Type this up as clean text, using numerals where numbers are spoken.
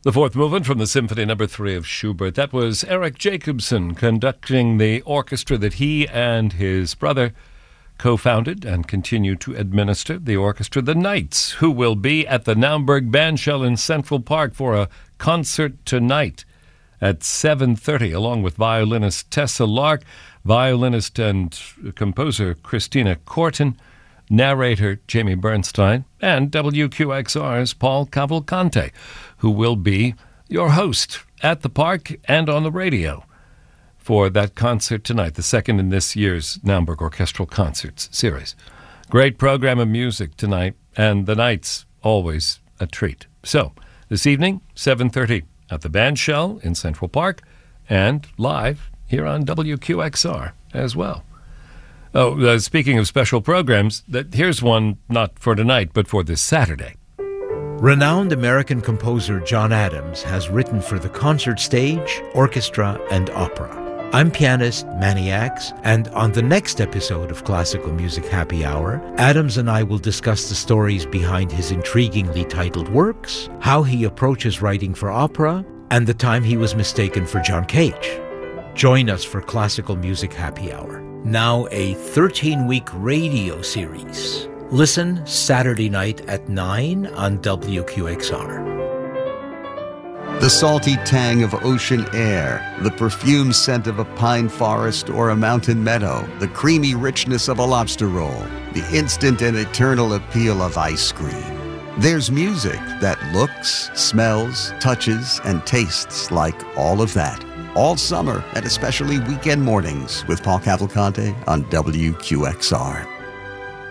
The fourth movement from the Symphony No. 3 of Schubert. That was Eric Jacobson conducting the orchestra that he and his brother co-founded and continue to administer, the orchestra The Knights, who will be at the Naumburg Bandshell in Central Park for a concert tonight at 7:30, along with violinist Tessa Lark, violinist and composer Christina Corton, narrator Jamie Bernstein, and WQXR's Paul Cavalcante, who will be your host at the park and on the radio for that concert tonight, the second in this year's Naumburg Orchestral Concerts series. Great program of music tonight, and the Knights, always a treat. So, this evening, 7:30 at the Bandshell in Central Park, and live here on WQXR as well. Oh, speaking of special programs, here's one not for tonight, but for this Saturday. Renowned American composer John Adams has written for the concert stage, orchestra, and opera. I'm pianist Manny Axe, and on the next episode of Classical Music Happy Hour, Adams and I will discuss the stories behind his intriguingly titled works, how he approaches writing for opera, and the time he was mistaken for John Cage. Join us for Classical Music Happy Hour, now a 13-week radio series. Listen Saturday night at 9 on WQXR. The salty tang of ocean air, the perfume scent of a pine forest or a mountain meadow, the creamy richness of a lobster roll, the instant and eternal appeal of ice cream. There's music that looks, smells, touches, and tastes like all of that. All summer and especially weekend mornings with Paul Cavalcante on WQXR.